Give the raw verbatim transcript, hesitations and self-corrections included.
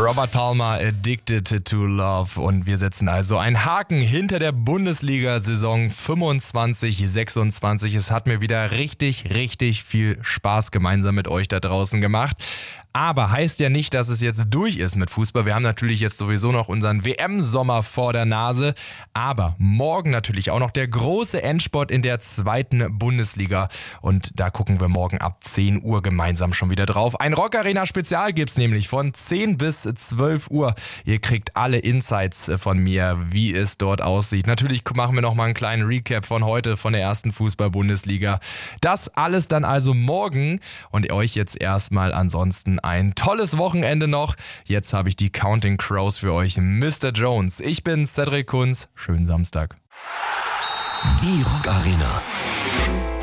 Robert Palmer, Addicted to Love. Und wir setzen also einen Haken hinter der Bundesliga-Saison fünfundzwanzig sechsundzwanzig. Es hat mir wieder richtig, richtig viel Spaß gemeinsam mit euch da draußen gemacht. Aber heißt ja nicht, dass es jetzt durch ist mit Fußball. Wir haben natürlich jetzt sowieso noch unseren W M-Sommer vor der Nase. Aber morgen natürlich auch noch der große Endspurt in der zweiten Bundesliga. Und da gucken wir morgen ab zehn Uhr gemeinsam schon wieder drauf. Ein Rock-Arena-Spezial gibt's nämlich von zehn bis zwölf Uhr. Ihr kriegt alle Insights von mir, wie es dort aussieht. Natürlich machen wir nochmal einen kleinen Recap von heute, von der ersten Fußball-Bundesliga. Das alles dann also morgen. Und euch jetzt erstmal ansonsten ein tolles Wochenende noch. Jetzt habe ich die Counting Crows für euch. Mister Jones. Ich bin Cedric Kunz. Schönen Samstag. Die Rock Arena.